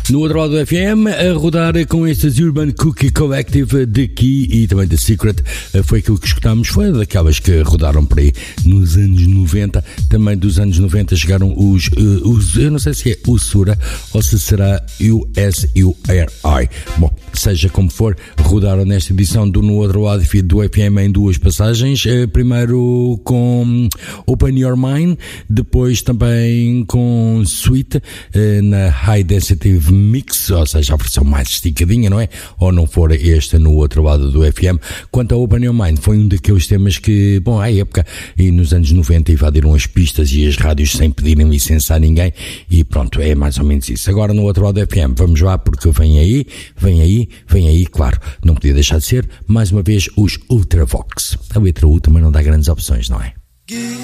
No outro lado do FM, a rodar com estes Urban Cookie Collective de Key e também The Secret, foi aquilo que escutámos, foi daquelas que rodaram por aí nos anos 90. Também dos anos 90 chegaram os eu não sei se é Usura ou se será USURI. Bom, seja como for, rodaram nesta edição do No Outro Lado do FM em duas passagens. Primeiro com Open Your Mind, depois também com Sweet na High Density Mix, ou seja, a versão mais esticadinha, não é? Ou não for esta No Outro Lado do FM. Quanto a Open Your Mind, foi um daqueles temas que, bom, à época e nos anos 90 invadiram as pistas e as rádios sem pedirem licença a ninguém e pronto, é mais ou menos isso. Agora No Outro Lado do FM, vamos lá porque vem aí, claro, não podia deixar de ser, mais uma vez, os Ultravox. A letra U também não dá grandes opções, não é?